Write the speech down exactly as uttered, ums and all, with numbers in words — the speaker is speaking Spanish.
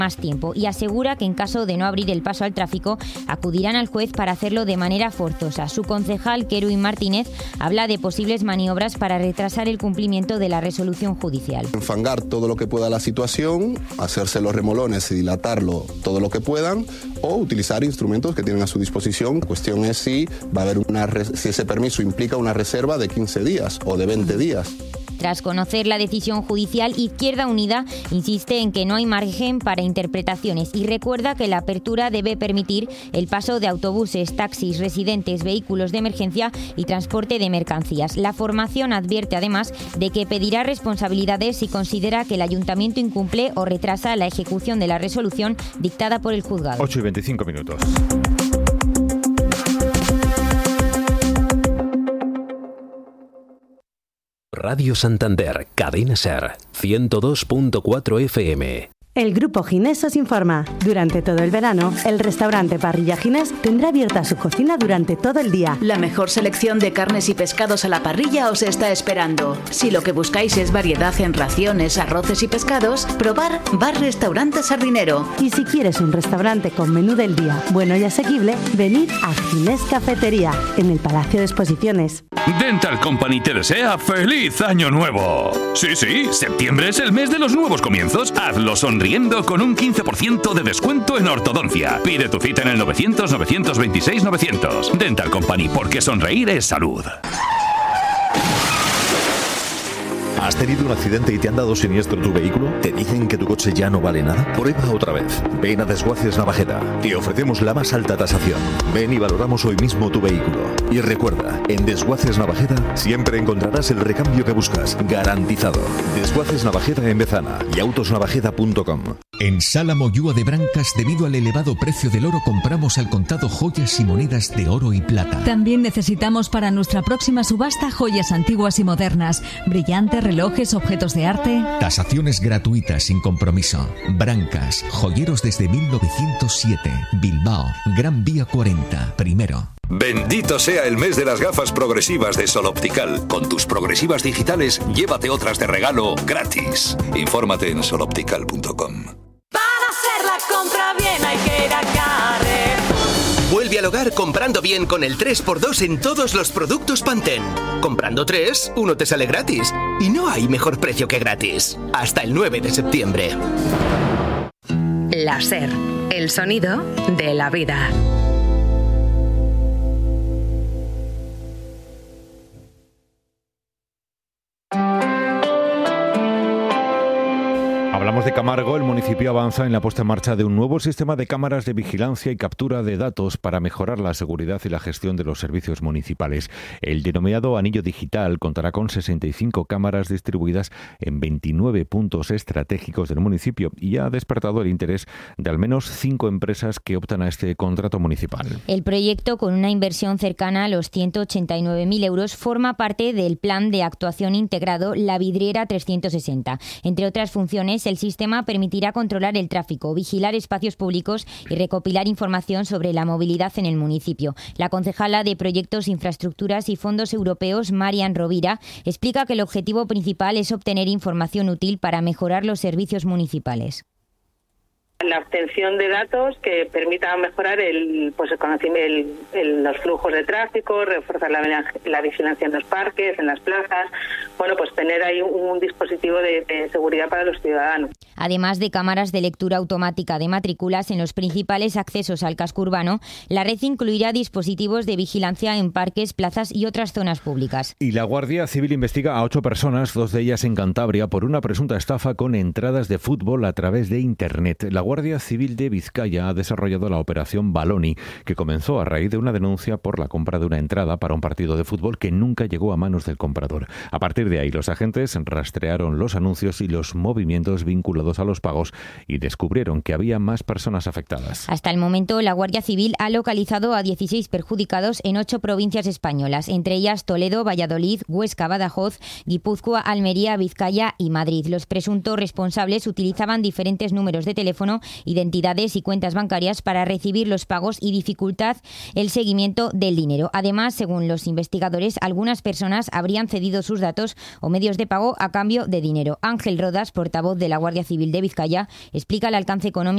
más tiempo y asegura que en caso de no abrir el paso al tráfico acudirán al juez para hacerlo de manera forzosa. Su concejal, Kerwin Martínez, habla de posibles maniobras para retrasar el cumplimiento de la resolución judicial. Enfangar todo lo que pueda la situación, hacerse los remolones y dilatarlo todo lo que puedan, o utilizar instrumentos que tienen a su disposición. La cuestión es si va a haber una si ese permiso implica una reserva de quince días o de veinte días. Tras conocer la decisión judicial, Izquierda Unida insiste en que no hay margen para interpretaciones y recuerda que la apertura debe permitir el paso de autobuses, taxis, residentes, vehículos de emergencia y transporte de mercancías. La formación advierte además de que pedirá responsabilidades si considera que el ayuntamiento incumple o retrasa la ejecución de la resolución dictada por el juzgado. ocho y veinticinco minutos. Radio Santander, Cadena Ser, ciento dos punto cuatro F M. El Grupo Ginés os informa. Durante todo el verano, el restaurante Parrilla Ginés tendrá abierta su cocina durante todo el día. La mejor selección de carnes y pescados a la parrilla os está esperando. Si lo que buscáis es variedad en raciones, arroces y pescados, probar Bar Restaurante Sardinero. Y si quieres un restaurante con menú del día bueno y asequible, venid a Ginés Cafetería, en el Palacio de Exposiciones. Dental Company te desea ¡Feliz Año Nuevo! Sí, sí, septiembre es el mes de los nuevos comienzos. Hazlo sonriendo con un quince por ciento de descuento en ortodoncia. Pide tu cita en el novecientos, novecientos veintiséis, novecientos. Dental Company, porque sonreír es salud. ¿Has tenido un accidente y te han dado siniestro tu vehículo? ¿Te dicen que tu coche ya no vale nada? Prueba otra vez. Ven a Desguaces Navajeda. Te ofrecemos la más alta tasación. Ven y valoramos hoy mismo tu vehículo. Y recuerda, en Desguaces Navajeda siempre encontrarás el recambio que buscas. Garantizado. Desguaces Navajeda en Bezana y autos navajeda punto com. En Sala Moyúa de Brancas, debido al elevado precio del oro, compramos al contado joyas y monedas de oro y plata. También necesitamos para nuestra próxima subasta joyas antiguas y modernas, brillantes, relojes, objetos de arte. Tasaciones gratuitas sin compromiso. Brancas, joyeros desde mil novecientos siete. Bilbao, Gran Vía cuarenta, primero. Bendito sea el mes de las gafas progresivas de Sol Optical. Con tus progresivas digitales, llévate otras de regalo gratis. Infórmate en sol optical punto com. Para hacer la compra bien hay que ir a Carrefour. Vuelve al hogar comprando bien con el tres por dos en todos los productos Pantene. Comprando tres, uno te sale gratis. Y no hay mejor precio que gratis. Hasta el nueve de septiembre. La Ser, el sonido de la vida. Hablamos de Camargo. El municipio avanza en la puesta en marcha de un nuevo sistema de cámaras de vigilancia y captura de datos para mejorar la seguridad y la gestión de los servicios municipales. El denominado Anillo Digital contará con sesenta y cinco cámaras distribuidas en veintinueve puntos estratégicos del municipio y ha despertado el interés de al menos cinco empresas que optan a este contrato municipal. El proyecto, con una inversión cercana a los ciento ochenta y nueve mil euros, forma parte del plan de actuación integrado La Vidriera trescientos sesenta. Entre otras funciones, el sistema permitirá controlar el tráfico, vigilar espacios públicos y recopilar información sobre la movilidad en el municipio. La concejala de Proyectos, Infraestructuras y Fondos Europeos, Marian Rovira, explica que el objetivo principal es obtener información útil para mejorar los servicios municipales. La obtención de datos que permita mejorar el, pues el conocimiento, el, el, los flujos de tráfico, reforzar la, la vigilancia en los parques, en las plazas, bueno, pues tener ahí un, un dispositivo de, de seguridad para los ciudadanos. Además de cámaras de lectura automática de matrículas en los principales accesos al casco urbano, la red incluirá dispositivos de vigilancia en parques, plazas y otras zonas públicas. Y la Guardia Civil investiga a ocho personas, dos de ellas en Cantabria, por una presunta estafa con entradas de fútbol a través de Internet. La Guardia Civil de Vizcaya ha desarrollado la operación Baloni, que comenzó a raíz de una denuncia por la compra de una entrada para un partido de fútbol que nunca llegó a manos del comprador. A partir de ahí, los agentes rastrearon los anuncios y los movimientos vinculados a los pagos y descubrieron que había más personas afectadas. Hasta el momento, la Guardia Civil ha localizado a dieciséis perjudicados en ocho provincias españolas, entre ellas Toledo, Valladolid, Huesca, Badajoz, Guipúzcoa, Almería, Vizcaya y Madrid. Los presuntos responsables utilizaban diferentes números de teléfono, identidades y cuentas bancarias para recibir los pagos y dificultar el seguimiento del dinero. Además, según los investigadores, algunas personas habrían cedido sus datos o medios de pago a cambio de dinero. Ángel Rodas, portavoz de la Guardia Civil de Vizcaya, explica el alcance económico